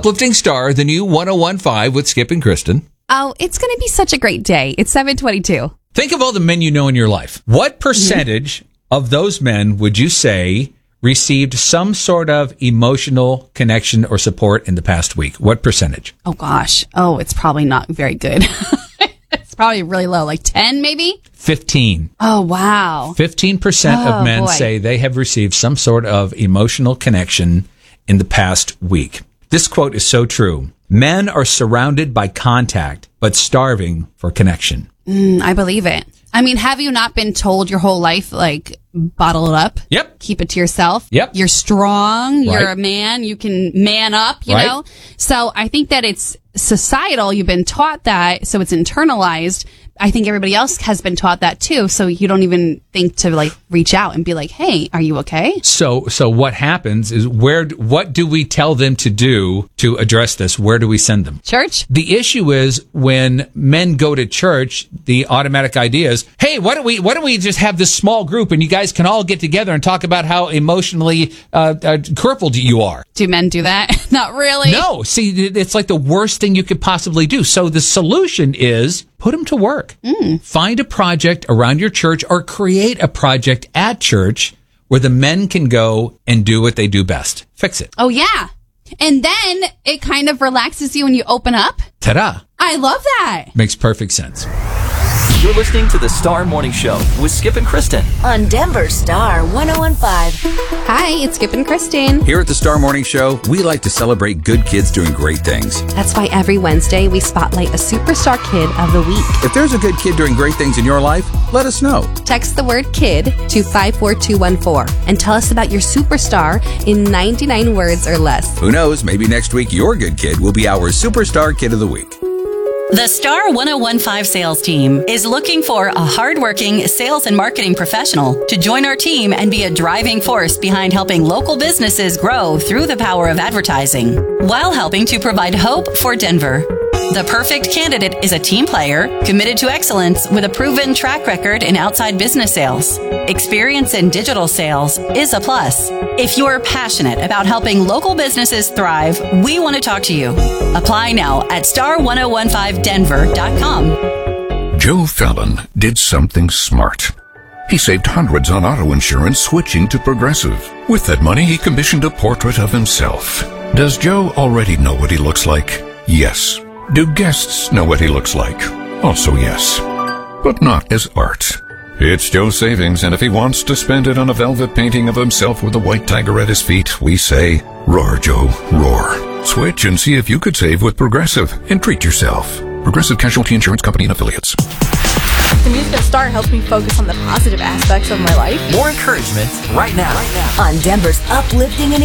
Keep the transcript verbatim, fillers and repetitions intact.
Uplifting Star, the new one oh one point five with Skip and Kristen. Oh, it's going to be such a great day. It's seven twenty-two. Think of all the men you know in your life. What percentage mm-hmm. of those men would you say received some sort of emotional connection or support in the past week? What percentage? Oh, gosh. Oh, it's probably not very good. It's probably really low, like ten maybe? fifteen. Oh, wow. fifteen percent oh, of men boy. say they have received some sort of emotional connection in the past week. This quote is so true. Men are surrounded by contact, but starving for connection. Mm, I believe it. I mean, have you not been told your whole life, like, bottle it up? Yep. Keep it to yourself? Yep. You're strong. Right. You're a man. You can man up, you right. know? So I think that it's societal. You've been taught that, so it's internalized. I think everybody else has been taught that too, so you don't even think to like reach out and be like, "Hey, are you okay?" So, so what happens is where? What do we tell them to do to address this? Where do we send them? Church. The issue is when men go to church, the automatic idea is, "Hey, why don't we? Why don't we just have this small group and you guys can all get together and talk about how emotionally uh, uh, crippled you are?" Do men do that? Not really. No. See, it's like the worst thing you could possibly do. So the solution is put them to work. Mm. Find a project around your church or create a project at church where the men can go and do what they do best. Fix it. Oh, yeah. And then it kind of relaxes you when you open up. Ta-da. I love that. Makes perfect sense. You're listening to the Star Morning Show with Skip and Kristen on Denver Star one oh one point five. Hi, it's Skip and Kristen. Here at the Star Morning Show, we like to celebrate good kids doing great things. That's why every Wednesday we spotlight a superstar kid of the week. If there's a good kid doing great things in your life, let us know. Text the word KID to five four two one four and tell us about your superstar in ninety-nine words or less. Who knows, maybe next week your good kid will be our Superstar Kid of the Week. The Star one oh one point five sales team is looking for a hardworking sales and marketing professional to join our team and be a driving force behind helping local businesses grow through the power of advertising, while helping to provide hope for Denver. The perfect candidate is a team player committed to excellence with a proven track record in outside business sales. Experience in digital sales is a plus. If you're passionate about helping local businesses thrive, we want to talk to you. Apply now at star one oh one five denver dot com. Joe Fallon did something smart. He saved hundreds on auto insurance switching to Progressive. With that money, he commissioned a portrait of himself. Does Joe already know what he looks like? Yes. Do guests know what he looks like? Also yes. But not as art. It's Joe's savings, and if he wants to spend it on a velvet painting of himself with a white tiger at his feet, we say, roar, Joe, roar. Switch and see if you could save with Progressive and treat yourself. Progressive Casualty Insurance Company and Affiliates. The music at Star helps me focus on the positive aspects of my life. More encouragement right now. Right now. On Denver's uplifting and